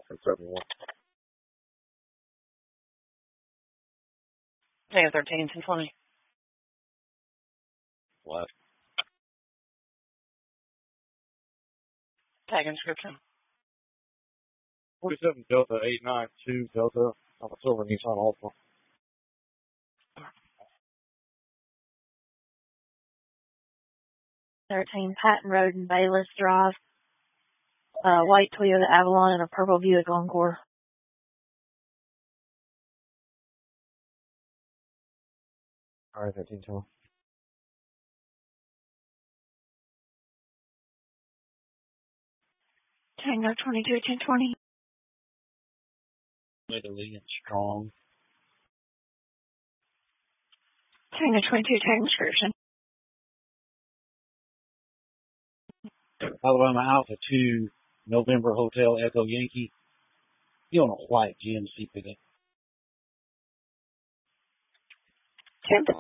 71. Tango 13, 1020. Left. Tag inscription. 47 Delta 892 Delta on a silver Nissan Altima. 13 Patton Road and Bayless Drive. White Toyota Avalon and a purple Buick Encore. All right, 13-2. Tango 22, 1020. Italy and strong. Tango 22, tag inscription. Alabama Alpha 2, November Hotel Echo Yankee. You on a white GMC pickup. 10